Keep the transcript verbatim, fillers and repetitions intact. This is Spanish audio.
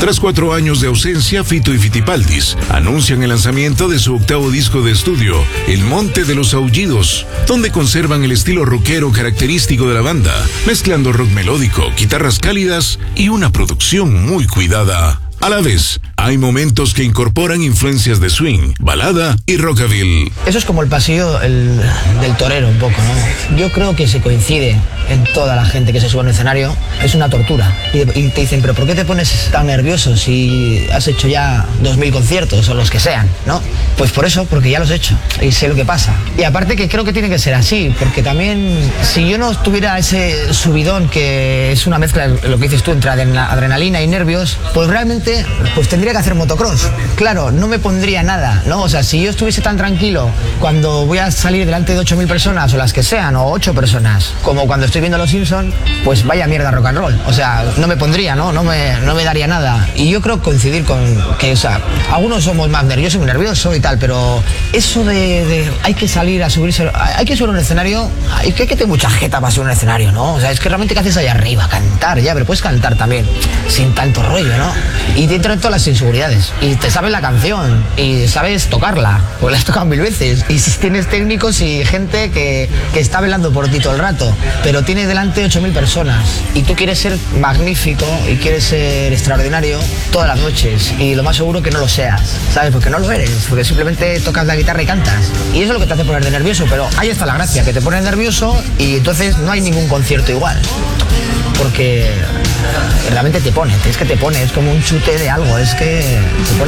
Tras cuatro años de ausencia, Fito y Fitipaldis anuncian el lanzamiento de su octavo disco de estudio, El Monte de los Aullidos, donde conservan el estilo rockero característico de la banda, mezclando rock melódico, guitarras cálidas y una producción muy cuidada. A la vez, hay momentos que incorporan influencias de swing, balada y rockabilly. Eso es como el pasillo el, del torero un poco, ¿no? Yo creo que se coincide en toda la gente que se sube al escenario. Es una tortura. Y, y te dicen, ¿pero por qué te pones tan nervioso si has hecho ya dos mil conciertos o los que sean, ¿no? Pues por eso, porque ya los he hecho y sé lo que pasa. Y aparte que creo que tiene que ser así, porque también si yo no tuviera ese subidón que es una mezcla, lo que dices tú, entre adrenalina y nervios, pues realmente pues tendría que hacer motocross. Claro, no me pondría nada, ¿no? O sea, si yo estuviese tan tranquilo cuando voy a salir delante de ocho mil personas o las que sean, o ocho personas, como cuando estoy viendo Los Simpson, pues vaya mierda rock and roll. O sea, no me pondría, ¿no? No me, no me daría nada. Y yo creo coincidir con que, o sea, algunos somos más nerviosos, muy nervioso y tal, pero eso de, de hay que salir a subirse, hay que subir a un escenario, hay que, hay que tener mucha jeta para subir a un escenario, ¿no? O sea, es que realmente ¿qué haces allá arriba? Cantar, ya, pero puedes cantar también, sin tanto rollo, ¿no? Y te entran todas las inseguridades. Y te sabes la canción, y sabes tocarla, pues la has tocado mil veces. Y si tienes técnicos y gente que, que está velando por ti todo el rato, pero tiene delante ocho mil personas, y tú quieres ser magnífico y quieres ser extraordinario todas las noches, y lo más seguro que no lo seas, ¿sabes? Porque no lo eres, porque simplemente tocas la guitarra y cantas. Y eso es lo que te hace poner de nervioso, pero ahí está la gracia, que te pones nervioso y entonces no hay ningún concierto igual. Porque realmente te pone, es que te pone, es como un chute de algo, es que te pone